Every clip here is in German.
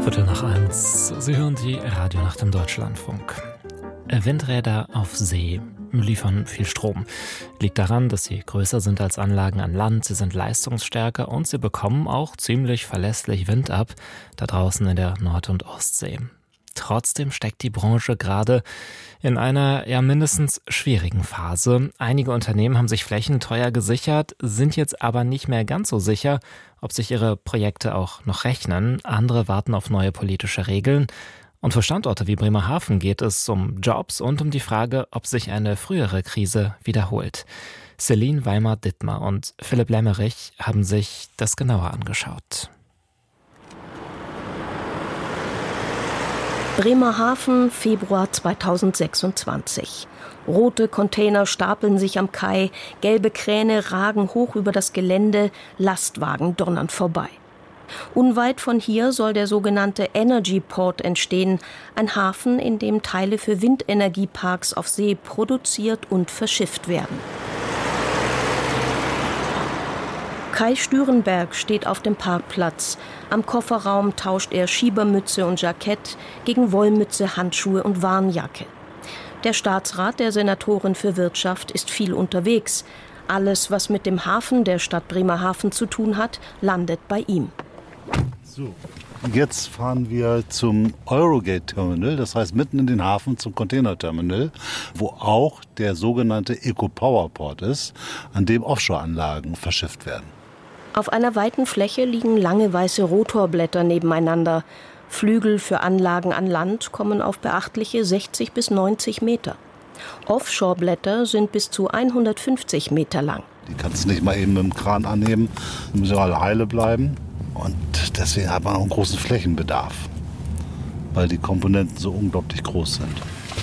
1:15. Sie hören die Radionacht im Deutschlandfunk. Windräder auf See liefern viel Strom. Liegt daran, dass sie größer sind als Anlagen an Land, sie sind leistungsstärker und sie bekommen auch ziemlich verlässlich Wind ab, da draußen in der Nord- und Ostsee. Trotzdem steckt die Branche gerade in einer mindestens schwierigen Phase. Einige Unternehmen haben sich Flächen teuer gesichert, sind jetzt aber nicht mehr ganz so sicher, ob sich ihre Projekte auch noch rechnen. Andere warten auf neue politische Regeln. Und für Standorte wie Bremerhaven geht es um Jobs und um die Frage, ob sich eine frühere Krise wiederholt. Celine Weimar-Dittmar und Philipp Lemmerich haben sich das genauer angeschaut. Bremerhaven, Februar 2026. Rote Container stapeln sich am Kai, gelbe Kräne ragen hoch über das Gelände, Lastwagen donnern vorbei. Unweit von hier soll der sogenannte Energy Port entstehen, ein Hafen, in dem Teile für Windenergieparks auf See produziert und verschifft werden. Kai Stürenberg steht auf dem Parkplatz. Am Kofferraum tauscht er Schiebermütze und Jackett gegen Wollmütze, Handschuhe und Warnjacke. Der Staatsrat der Senatorin für Wirtschaft ist viel unterwegs. Alles, was mit dem Hafen der Stadt Bremerhaven zu tun hat, landet bei ihm. So, jetzt fahren wir zum Eurogate-Terminal, das heißt mitten in den Hafen zum Containerterminal, wo auch der sogenannte Eco-Power-Port ist, an dem Offshore-Anlagen verschifft werden. Auf einer weiten Fläche liegen lange weiße Rotorblätter nebeneinander. Flügel für Anlagen an Land kommen auf beachtliche 60 bis 90 Meter. Offshore-Blätter sind bis zu 150 Meter lang. Die kannst du nicht mal eben mit dem Kran anheben, die müssen alle heile bleiben. Und deswegen hat man auch einen großen Flächenbedarf, weil die Komponenten so unglaublich groß sind.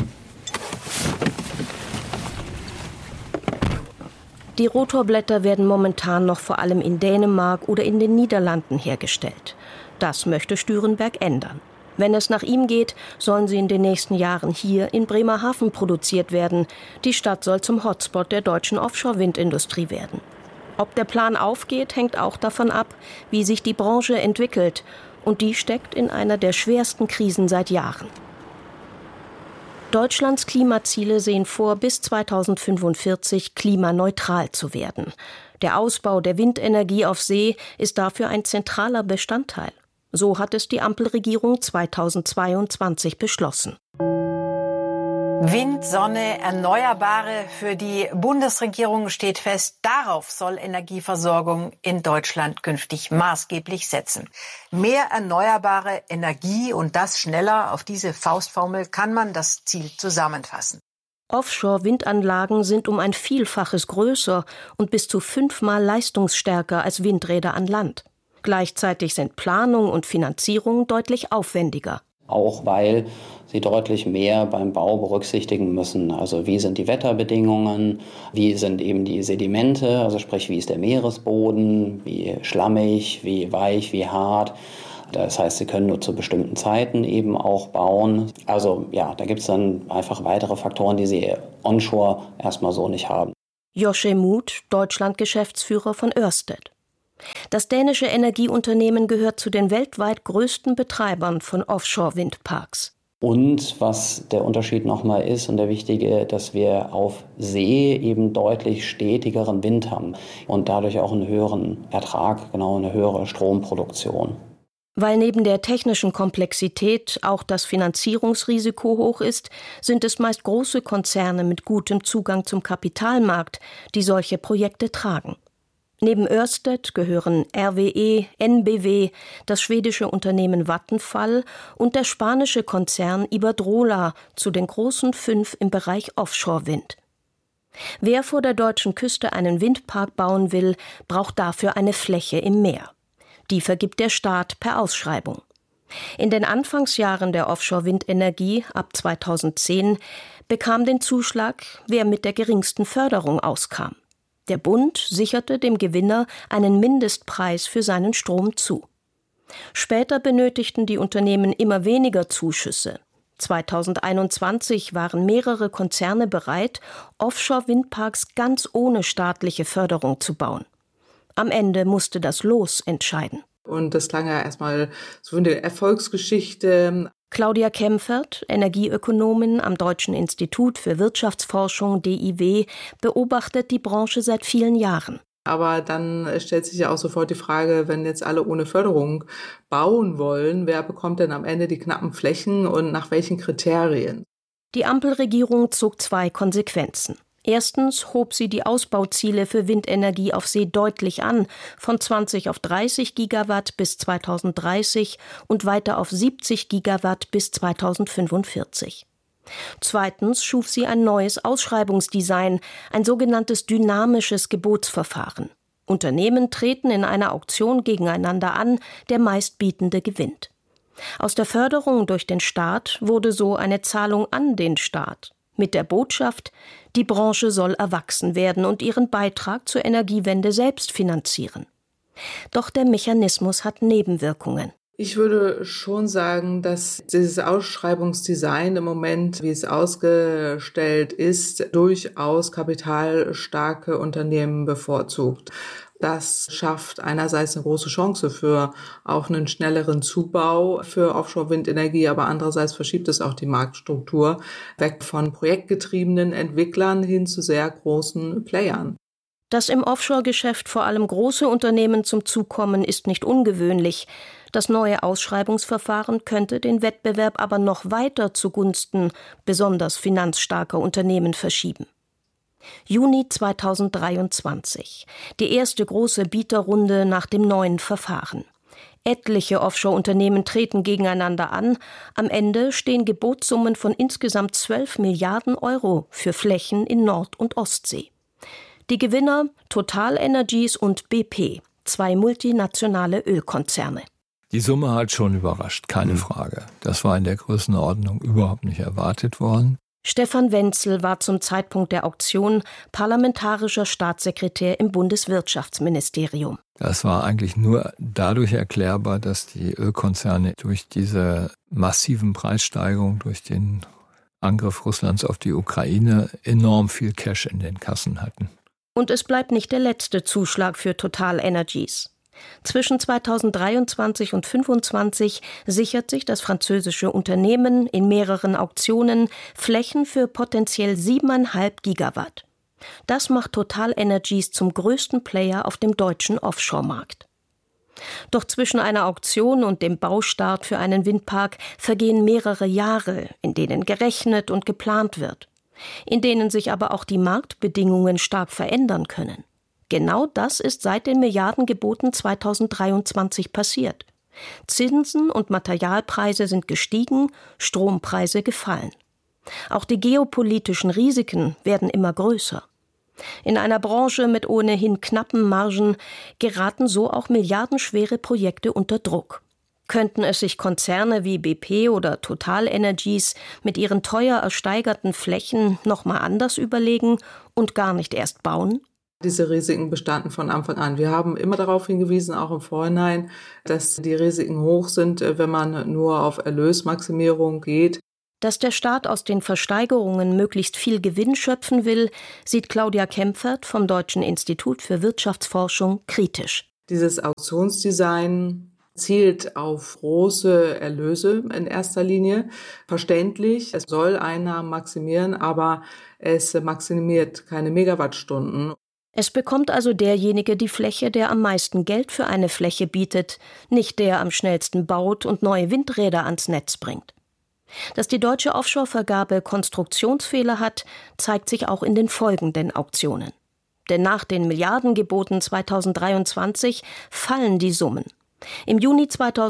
Die Rotorblätter werden momentan noch vor allem in Dänemark oder in den Niederlanden hergestellt. Das möchte Stürenberg ändern. Wenn es nach ihm geht, sollen sie in den nächsten Jahren hier in Bremerhaven produziert werden. Die Stadt soll zum Hotspot der deutschen Offshore-Windindustrie werden. Ob der Plan aufgeht, hängt auch davon ab, wie sich die Branche entwickelt. Und die steckt in einer der schwersten Krisen seit Jahren. Deutschlands Klimaziele sehen vor, bis 2045 klimaneutral zu werden. Der Ausbau der Windenergie auf See ist dafür ein zentraler Bestandteil. So hat es die Ampelregierung 2022 beschlossen. Wind, Sonne, Erneuerbare. Für die Bundesregierung steht fest, darauf soll Energieversorgung in Deutschland künftig maßgeblich setzen. Mehr erneuerbare Energie und das schneller, auf diese Faustformel kann man das Ziel zusammenfassen. Offshore-Windanlagen sind um ein Vielfaches größer und bis zu 5-mal leistungsstärker als Windräder an Land. Gleichzeitig sind Planung und Finanzierung deutlich aufwendiger. Auch weil sie deutlich mehr beim Bau berücksichtigen müssen. Also wie sind die Wetterbedingungen, wie sind eben die Sedimente, also sprich wie ist der Meeresboden, wie schlammig, wie weich, wie hart. Das heißt, sie können nur zu bestimmten Zeiten eben auch bauen. Also ja, da gibt es dann einfach weitere Faktoren, die sie onshore erstmal so nicht haben. Joschem Muth, Deutschland-Geschäftsführer von Ørsted. Das dänische Energieunternehmen gehört zu den weltweit größten Betreibern von Offshore-Windparks. Und was der Unterschied nochmal ist und der wichtige, dass wir auf See eben deutlich stetigeren Wind haben und dadurch auch einen höheren Ertrag, eine höhere Stromproduktion. Weil neben der technischen Komplexität auch das Finanzierungsrisiko hoch ist, sind es meist große Konzerne mit gutem Zugang zum Kapitalmarkt, die solche Projekte tragen. Neben Ørsted gehören RWE, NBW, das schwedische Unternehmen Vattenfall und der spanische Konzern Iberdrola zu den großen 5 im Bereich Offshore-Wind. Wer vor der deutschen Küste einen Windpark bauen will, braucht dafür eine Fläche im Meer. Die vergibt der Staat per Ausschreibung. In den Anfangsjahren der Offshore-Windenergie ab 2010 bekam den Zuschlag, wer mit der geringsten Förderung auskam. Der Bund sicherte dem Gewinner einen Mindestpreis für seinen Strom zu. Später benötigten die Unternehmen immer weniger Zuschüsse. 2021 waren mehrere Konzerne bereit, Offshore-Windparks ganz ohne staatliche Förderung zu bauen. Am Ende musste das Los entscheiden. Und das klang ja erstmal so wie eine Erfolgsgeschichte. Claudia Kempfert, Energieökonomin am Deutschen Institut für Wirtschaftsforschung DIW, beobachtet die Branche seit vielen Jahren. Aber dann stellt sich ja auch sofort die Frage, wenn jetzt alle ohne Förderung bauen wollen, wer bekommt denn am Ende die knappen Flächen und nach welchen Kriterien? Die Ampelregierung zog 2 Konsequenzen. Erstens hob sie die Ausbauziele für Windenergie auf See deutlich an, von 20 auf 30 Gigawatt bis 2030 und weiter auf 70 Gigawatt bis 2045. Zweitens schuf sie ein neues Ausschreibungsdesign, ein sogenanntes dynamisches Gebotsverfahren. Unternehmen treten in einer Auktion gegeneinander an, der meistbietende gewinnt. Aus der Förderung durch den Staat wurde so eine Zahlung an den Staat. Mit der Botschaft, die Branche soll erwachsen werden und ihren Beitrag zur Energiewende selbst finanzieren. Doch der Mechanismus hat Nebenwirkungen. Ich würde schon sagen, dass dieses Ausschreibungsdesign im Moment, wie es ausgestellt ist, durchaus kapitalstarke Unternehmen bevorzugt. Das schafft einerseits eine große Chance für auch einen schnelleren Zubau für Offshore-Windenergie, aber andererseits verschiebt es auch die Marktstruktur weg von projektgetriebenen Entwicklern hin zu sehr großen Playern. Dass im Offshore-Geschäft vor allem große Unternehmen zum Zug kommen, ist nicht ungewöhnlich. Das neue Ausschreibungsverfahren könnte den Wettbewerb aber noch weiter zugunsten besonders finanzstarker Unternehmen verschieben. Juni 2023. Die erste große Bieterrunde nach dem neuen Verfahren. Etliche Offshore-Unternehmen treten gegeneinander an. Am Ende stehen Gebotssummen von insgesamt 12 Milliarden Euro für Flächen in Nord- und Ostsee. Die Gewinner TotalEnergies und BP, 2 multinationale Ölkonzerne. Die Summe hat schon überrascht, keine Frage. Das war in der Größenordnung überhaupt nicht erwartet worden. Stefan Wenzel war zum Zeitpunkt der Auktion parlamentarischer Staatssekretär im Bundeswirtschaftsministerium. Das war eigentlich nur dadurch erklärbar, dass die Ölkonzerne durch diese massiven Preissteigerungen, durch den Angriff Russlands auf die Ukraine enorm viel Cash in den Kassen hatten. Und es bleibt nicht der letzte Zuschlag für TotalEnergies. Zwischen 2023 und 2025 sichert sich das französische Unternehmen in mehreren Auktionen Flächen für potenziell 7,5 Gigawatt. Das macht TotalEnergies zum größten Player auf dem deutschen Offshore-Markt. Doch zwischen einer Auktion und dem Baustart für einen Windpark vergehen mehrere Jahre, in denen gerechnet und geplant wird, in denen sich aber auch die Marktbedingungen stark verändern können. Genau das ist seit den Milliardengeboten 2023 passiert. Zinsen und Materialpreise sind gestiegen, Strompreise gefallen. Auch die geopolitischen Risiken werden immer größer. In einer Branche mit ohnehin knappen Margen geraten so auch milliardenschwere Projekte unter Druck. Könnten es sich Konzerne wie BP oder TotalEnergies mit ihren teuer ersteigerten Flächen nochmal anders überlegen und gar nicht erst bauen? Diese Risiken bestanden von Anfang an. Wir haben immer darauf hingewiesen, auch im Vorhinein, dass die Risiken hoch sind, wenn man nur auf Erlösmaximierung geht. Dass der Staat aus den Versteigerungen möglichst viel Gewinn schöpfen will, sieht Claudia Kempfert vom Deutschen Institut für Wirtschaftsforschung kritisch. Dieses Auktionsdesign zielt auf große Erlöse in erster Linie. Verständlich, es soll Einnahmen maximieren, aber es maximiert keine Megawattstunden. Es bekommt also derjenige die Fläche, der am meisten Geld für eine Fläche bietet, nicht der am schnellsten baut und neue Windräder ans Netz bringt. Dass die deutsche Offshore-Vergabe Konstruktionsfehler hat, zeigt sich auch in den folgenden Auktionen. Denn nach den Milliardengeboten 2023 fallen die Summen. Im Juni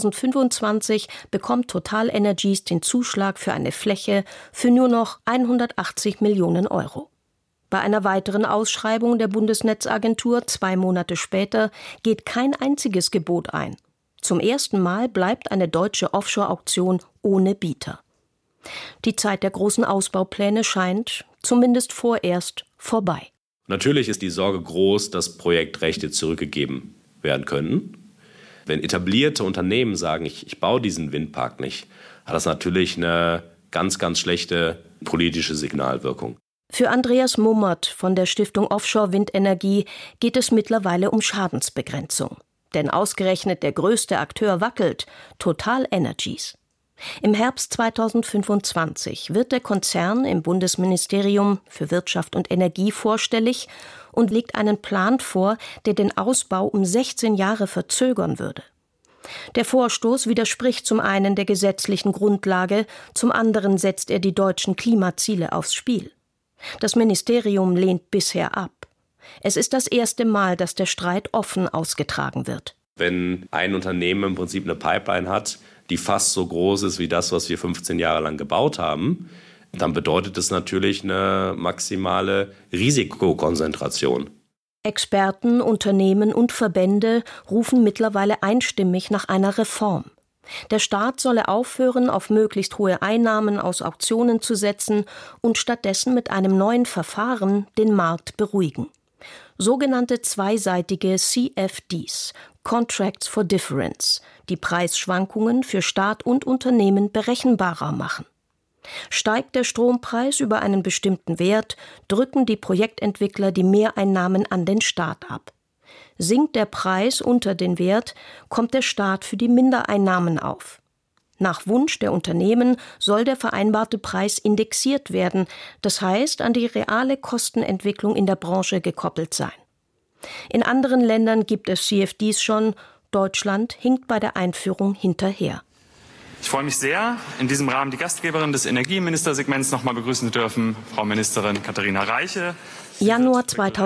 2025 bekommt TotalEnergies den Zuschlag für eine Fläche für nur noch 180 Millionen Euro. Bei einer weiteren Ausschreibung der Bundesnetzagentur 2 Monate später geht kein einziges Gebot ein. Zum ersten Mal bleibt eine deutsche Offshore-Auktion ohne Bieter. Die Zeit der großen Ausbaupläne scheint, zumindest vorerst, vorbei. Natürlich ist die Sorge groß, dass Projektrechte zurückgegeben werden können. Wenn etablierte Unternehmen sagen, ich baue diesen Windpark nicht, hat das natürlich eine ganz, ganz schlechte politische Signalwirkung. Für Andreas Mummert von der Stiftung Offshore Windenergie geht es mittlerweile um Schadensbegrenzung. Denn ausgerechnet der größte Akteur wackelt, TotalEnergies. Im Herbst 2025 wird der Konzern im Bundesministerium für Wirtschaft und Energie vorstellig und legt einen Plan vor, der den Ausbau um 16 Jahre verzögern würde. Der Vorstoß widerspricht zum einen der gesetzlichen Grundlage, zum anderen setzt er die deutschen Klimaziele aufs Spiel. Das Ministerium lehnt bisher ab. Es ist das erste Mal, dass der Streit offen ausgetragen wird. Wenn ein Unternehmen im Prinzip eine Pipeline hat, die fast so groß ist wie das, was wir 15 Jahre lang gebaut haben, dann bedeutet es natürlich eine maximale Risikokonzentration. Experten, Unternehmen und Verbände rufen mittlerweile einstimmig nach einer Reform. Der Staat solle aufhören, auf möglichst hohe Einnahmen aus Auktionen zu setzen und stattdessen mit einem neuen Verfahren den Markt beruhigen. Sogenannte zweiseitige CFDs, Contracts for Difference, die Preisschwankungen für Staat und Unternehmen berechenbarer machen. Steigt der Strompreis über einen bestimmten Wert, drücken die Projektentwickler die Mehreinnahmen an den Staat ab. Sinkt der Preis unter den Wert, kommt der Staat für die Mindereinnahmen auf. Nach Wunsch der Unternehmen soll der vereinbarte Preis indexiert werden, das heißt an die reale Kostenentwicklung in der Branche gekoppelt sein. In anderen Ländern gibt es CFDs schon, Deutschland hinkt bei der Einführung hinterher. Ich freue mich sehr, in diesem Rahmen die Gastgeberin des Energieministersegments noch mal begrüßen zu dürfen, Frau Ministerin Katharina Reiche. Januar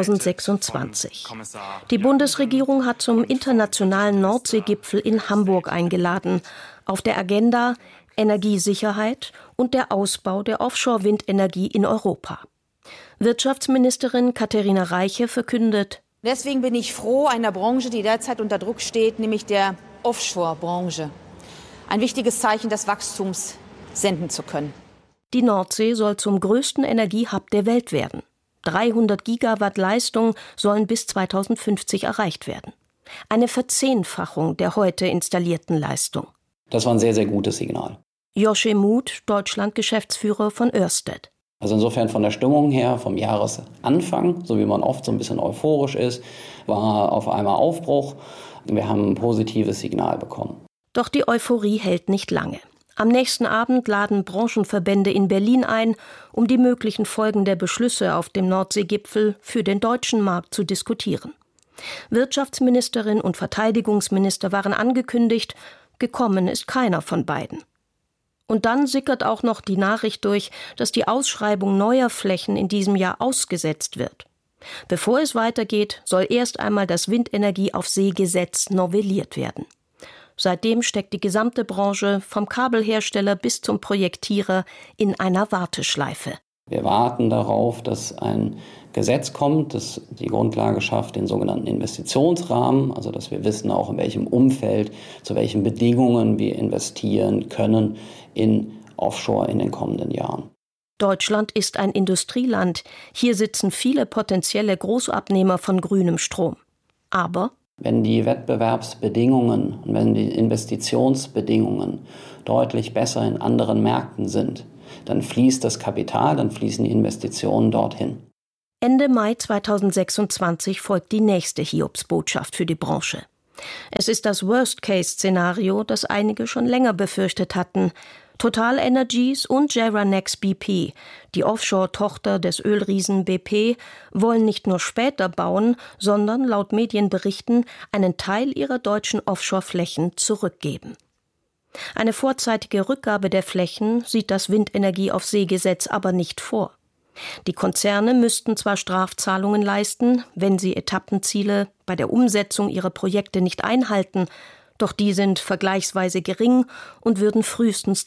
2026. Die Bundesregierung hat zum internationalen Nordseegipfel in Hamburg eingeladen. Auf der Agenda Energiesicherheit und der Ausbau der Offshore-Windenergie in Europa. Wirtschaftsministerin Katharina Reiche verkündet: Deswegen bin ich froh, einer Branche, die derzeit unter Druck steht, nämlich der Offshore-Branche, ein wichtiges Zeichen des Wachstums senden zu können. Die Nordsee soll zum größten Energiehub der Welt werden. 300 Gigawatt Leistung sollen bis 2050 erreicht werden. Eine Verzehnfachung der heute installierten Leistung. Das war ein sehr, sehr gutes Signal. Joachim Muth, Deutschland-Geschäftsführer von Ørsted. Also insofern von der Stimmung her, vom Jahresanfang, so wie man oft so ein bisschen euphorisch ist, war auf einmal Aufbruch. Wir haben ein positives Signal bekommen. Doch die Euphorie hält nicht lange. Am nächsten Abend laden Branchenverbände in Berlin ein, um die möglichen Folgen der Beschlüsse auf dem Nordseegipfel für den deutschen Markt zu diskutieren. Wirtschaftsministerin und Verteidigungsminister waren angekündigt, gekommen ist keiner von beiden. Und dann sickert auch noch die Nachricht durch, dass die Ausschreibung neuer Flächen in diesem Jahr ausgesetzt wird. Bevor es weitergeht, soll erst einmal das Windenergie auf See-Gesetz novelliert werden. Seitdem steckt die gesamte Branche, vom Kabelhersteller bis zum Projektierer, in einer Warteschleife. Wir warten darauf, dass ein Gesetz kommt, das die Grundlage schafft, den sogenannten Investitionsrahmen, also dass wir wissen auch, in welchem Umfeld, zu welchen Bedingungen wir investieren können in Offshore in den kommenden Jahren. Deutschland ist ein Industrieland. Hier sitzen viele potenzielle Großabnehmer von grünem Strom. Aber wenn die Wettbewerbsbedingungen und wenn die Investitionsbedingungen deutlich besser in anderen Märkten sind, dann fließt das Kapital, dann fließen die Investitionen dorthin. Ende Mai 2026 folgt die nächste Hiobsbotschaft für die Branche. Es ist das Worst-Case-Szenario, das einige schon länger befürchtet hatten. TotalEnergies und JERA-Nex BP, die Offshore-Tochter des Ölriesen BP, wollen nicht nur später bauen, sondern laut Medienberichten einen Teil ihrer deutschen Offshore-Flächen zurückgeben. Eine vorzeitige Rückgabe der Flächen sieht das Windenergie auf See-Gesetz aber nicht vor. Die Konzerne müssten zwar Strafzahlungen leisten, wenn sie Etappenziele bei der Umsetzung ihrer Projekte nicht einhalten, doch die sind vergleichsweise gering und würden frühestens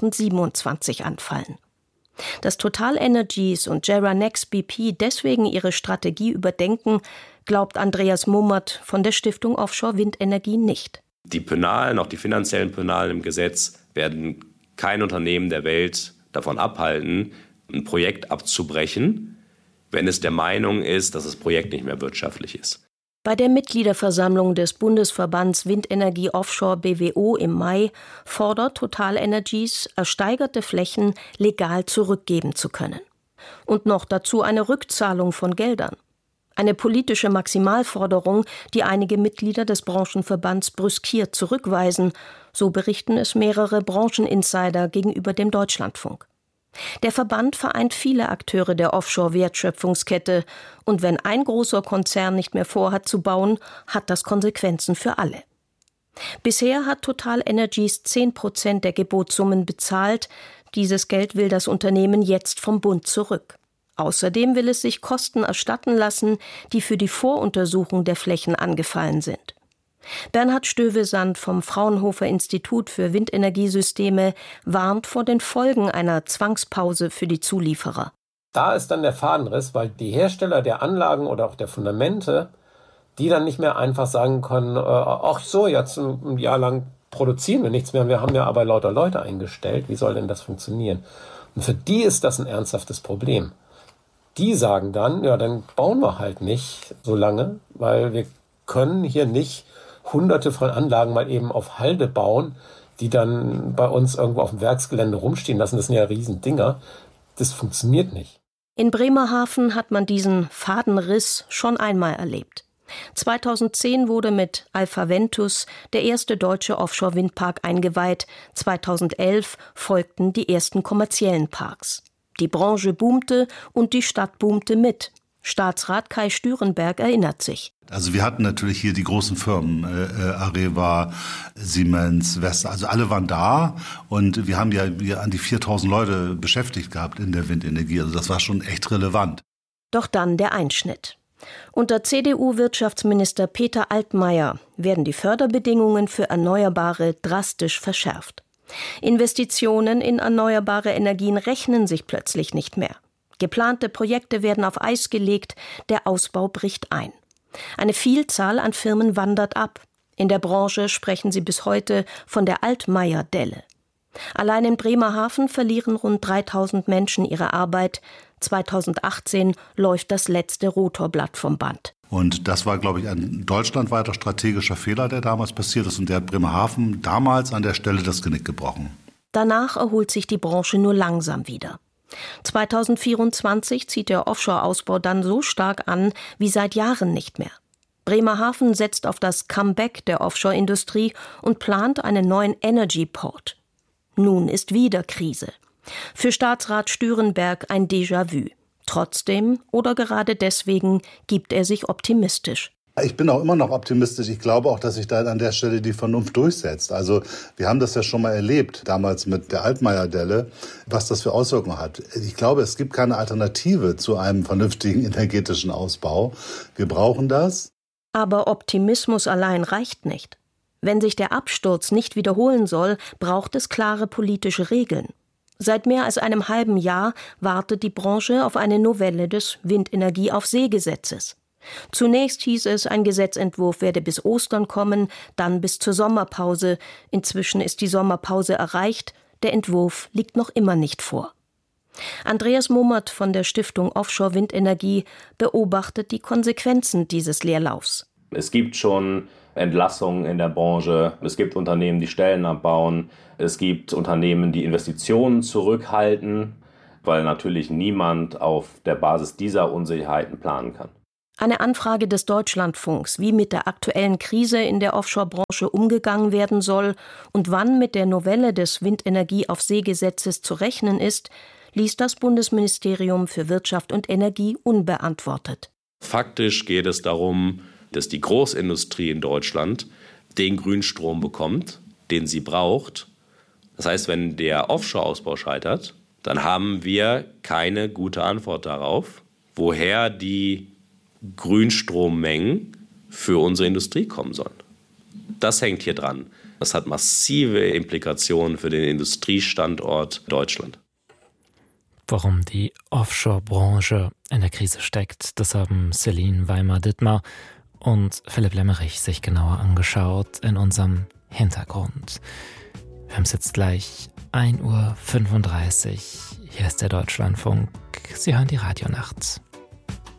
2027 anfallen. Dass TotalEnergies und JERA-Nex BP deswegen ihre Strategie überdenken, glaubt Andreas Mummert von der Stiftung Offshore Windenergie nicht. Die Penalen, auch die finanziellen Penalen im Gesetz, werden kein Unternehmen der Welt davon abhalten, ein Projekt abzubrechen, wenn es der Meinung ist, dass das Projekt nicht mehr wirtschaftlich ist. Bei der Mitgliederversammlung des Bundesverbands Windenergie Offshore BWO im Mai fordert TotalEnergies, ersteigerte Flächen legal zurückgeben zu können. Und noch dazu eine Rückzahlung von Geldern. Eine politische Maximalforderung, die einige Mitglieder des Branchenverbands brüskiert zurückweisen, so berichten es mehrere Brancheninsider gegenüber dem Deutschlandfunk. Der Verband vereint viele Akteure der Offshore-Wertschöpfungskette, und wenn ein großer Konzern nicht mehr vorhat zu bauen, hat das Konsequenzen für alle. Bisher hat TotalEnergies 10% der Gebotssummen bezahlt. Dieses Geld will das Unternehmen jetzt vom Bund zurück. Außerdem will es sich Kosten erstatten lassen, die für die Voruntersuchung der Flächen angefallen sind. Bernhard Stövesand vom Fraunhofer Institut für Windenergiesysteme warnt vor den Folgen einer Zwangspause für die Zulieferer. Da ist dann der Fadenriss, weil die Hersteller der Anlagen oder auch der Fundamente, die dann nicht mehr einfach sagen können, ach so, jetzt ein Jahr lang produzieren wir nichts mehr, wir haben ja aber lauter Leute eingestellt, wie soll denn das funktionieren? Und für die ist das ein ernsthaftes Problem. Die sagen dann, ja, dann bauen wir halt nicht so lange, weil wir können hier nicht Hunderte von Anlagen mal eben auf Halde bauen, die dann bei uns irgendwo auf dem Werksgelände rumstehen lassen. Das sind ja Riesendinger. Das funktioniert nicht. In Bremerhaven hat man diesen Fadenriss schon einmal erlebt. 2010 wurde mit Alpha Ventus der erste deutsche Offshore-Windpark eingeweiht. 2011 folgten die ersten kommerziellen Parks. Die Branche boomte und die Stadt boomte mit. Staatsrat Kai Stürenberg erinnert sich. Also wir hatten natürlich hier die großen Firmen, Areva, Siemens, Vestas, also alle waren da und wir haben ja an die 4.000 Leute beschäftigt gehabt in der Windenergie. Also das war schon echt relevant. Doch dann der Einschnitt. Unter CDU-Wirtschaftsminister Peter Altmaier werden die Förderbedingungen für Erneuerbare drastisch verschärft. Investitionen in erneuerbare Energien rechnen sich plötzlich nicht mehr. Geplante Projekte werden auf Eis gelegt, der Ausbau bricht ein. Eine Vielzahl an Firmen wandert ab. In der Branche sprechen sie bis heute von der Altmaier-Delle. Allein in Bremerhaven verlieren rund 3.000 Menschen ihre Arbeit. 2018 läuft das letzte Rotorblatt vom Band. Und das war, glaube ich, ein deutschlandweiter strategischer Fehler, der damals passiert ist. Und der hat Bremerhaven damals an der Stelle das Genick gebrochen. Danach erholt sich die Branche nur langsam wieder. 2024 zieht der Offshore-Ausbau dann so stark an wie seit Jahren nicht mehr. Bremerhaven setzt auf das Comeback der Offshore-Industrie und plant einen neuen Energy-Port. Nun ist wieder Krise. Für Staatsrat Stürenberg ein Déjà-vu. Trotzdem oder gerade deswegen gibt er sich optimistisch. Ich bin auch immer noch optimistisch. Ich glaube auch, dass sich da an der Stelle die Vernunft durchsetzt. Also wir haben das ja schon mal erlebt, damals mit der Altmaier-Delle, was das für Auswirkungen hat. Ich glaube, es gibt keine Alternative zu einem vernünftigen energetischen Ausbau. Wir brauchen das. Aber Optimismus allein reicht nicht. Wenn sich der Absturz nicht wiederholen soll, braucht es klare politische Regeln. Seit mehr als einem halben Jahr wartet die Branche auf eine Novelle des Windenergie-auf-See-Gesetzes. Zunächst hieß es, ein Gesetzentwurf werde bis Ostern kommen, dann bis zur Sommerpause. Inzwischen ist die Sommerpause erreicht, der Entwurf liegt noch immer nicht vor. Andreas Mummert von der Stiftung Offshore Windenergie beobachtet die Konsequenzen dieses Leerlaufs. Es gibt schon Entlassungen in der Branche, es gibt Unternehmen, die Stellen abbauen, es gibt Unternehmen, die Investitionen zurückhalten, weil natürlich niemand auf der Basis dieser Unsicherheiten planen kann. Eine Anfrage des Deutschlandfunks, wie mit der aktuellen Krise in der Offshore-Branche umgegangen werden soll und wann mit der Novelle des Windenergie-auf-See-Gesetzes zu rechnen ist, ließ das Bundesministerium für Wirtschaft und Energie unbeantwortet. Faktisch geht es darum, dass die Großindustrie in Deutschland den Grünstrom bekommt, den sie braucht. Das heißt, wenn der Offshore-Ausbau scheitert, dann haben wir keine gute Antwort darauf, woher die Grünstrommengen für unsere Industrie kommen sollen. Das hängt hier dran. Das hat massive Implikationen für den Industriestandort Deutschland. Warum die Offshore-Branche in der Krise steckt, das haben Celine Weimar-Dittmar und Philipp Lemmerich sich genauer angeschaut in unserem Hintergrund. Wir haben es jetzt gleich 1:35 Uhr. Hier ist der Deutschlandfunk. Sie hören die Radionacht.